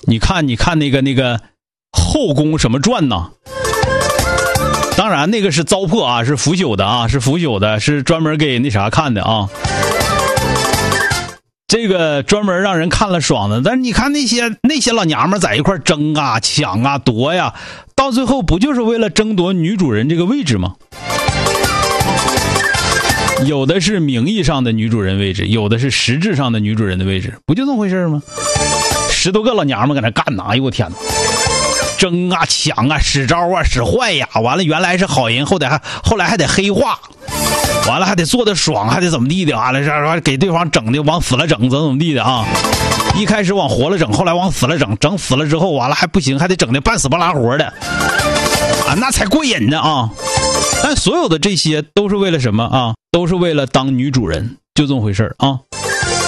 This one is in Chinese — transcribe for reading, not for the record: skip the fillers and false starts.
你看那个后宫什么传呢？当然那个是糟粕啊，是腐朽的啊，是腐朽的，是专门给那啥看的啊。这个专门让人看了爽的。但是你看那些老娘们在一块争啊、抢啊、夺呀，到最后不就是为了争夺女主人这个位置吗？有的是名义上的女主人位置，有的是实质上的女主人的位置，不就这么回事吗？10多个老娘们搁那干呢，哎呦我天哪，争啊抢啊，使招啊使坏呀，完了原来是好人，后来还得黑化，完了还得做的爽，还得怎么地的，完了给对方整的往死了整，怎么地的啊？一开始往活了整，后来往死了整，整死了之后完了还不行，还得整的半死不拉活的啊，那才过瘾呢啊！但所有的这些都是为了什么啊？都是为了当女主人，就这么回事啊。